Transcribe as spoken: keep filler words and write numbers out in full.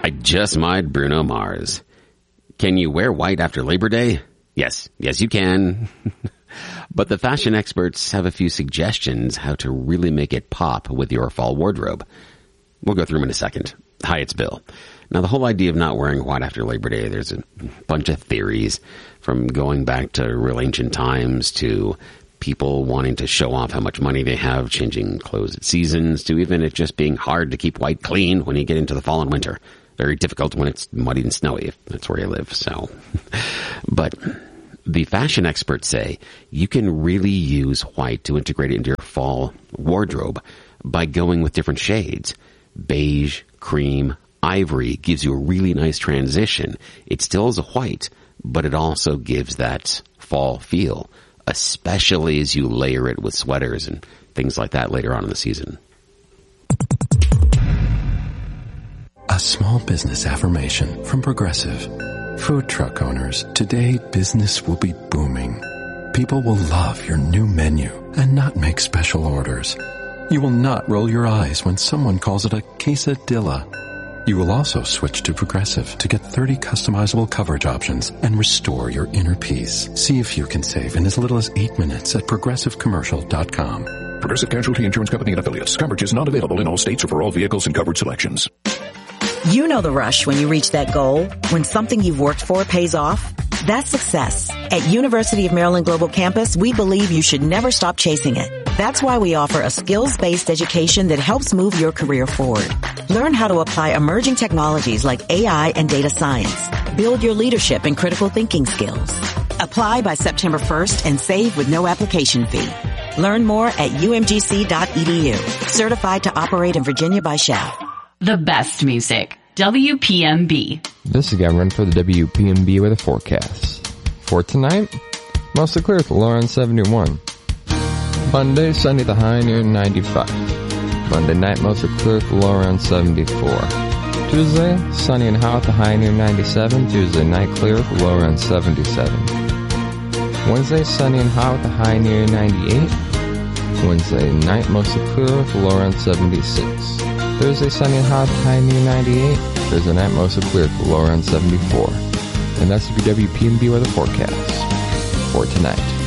I just might Bruno Mars. Can you wear white after Labor Day? Yes, yes you can. But the fashion experts have a few suggestions how to really make it pop with your fall wardrobe. We'll go through them in a second. Hi, it's Bill. Now, the whole idea of not wearing white after Labor Day, there's a bunch of theories, from going back to real ancient times to people wanting to show off how much money they have, changing clothes at seasons, to even it just being hard to keep white clean when you get into the fall and winter. Very difficult when it's muddy and snowy, if that's where you live. So, but the fashion experts say you can really use white to integrate it into your fall wardrobe by going with different shades. Beige, cream, ivory gives you a really nice transition. It still is a white, but it also gives that fall feel, especially as you layer it with sweaters and things like that later on in the season. A small business affirmation from Progressive. Food truck owners, today business will be booming. People will love your new menu and not make special orders. You will not roll your eyes when someone calls it a quesadilla. You will also switch to Progressive to get thirty customizable coverage options and restore your inner peace. See if you can save in as little as eight minutes at progressive commercial dot com. Progressive Casualty Insurance Company and Affiliates. Coverage is not available in all states or for all vehicles and covered selections. You know the rush when you reach that goal, when something you've worked for pays off. That's success. At University of Maryland Global Campus, we believe you should never stop chasing it. That's why we offer a skills-based education that helps move your career forward. Learn how to apply emerging technologies like A I and data science. Build your leadership and critical thinking skills. Apply by September first and save with no application fee. Learn more at U M G C dot E D U. Certified to operate in Virginia by S H A. The best music. W P M B. This is Cameron for the W P M B weather forecast. For tonight, mostly clear with a low around seventy-one. Monday, sunny, the high near ninety-five. Monday night, mostly clear with a low around seventy-four. Tuesday, sunny and hot with a high near ninety-seven. Tuesday night, clear with a low around seventy-seven. Wednesday, sunny and hot with a high near ninety-eight. Wednesday night, mostly clear with a low around seventy-six. Thursday, sunny and hot, high near ninety-eight. Thursday night, mostly clear with a low around seventy-four. And that's the W P M B weather forecast for tonight.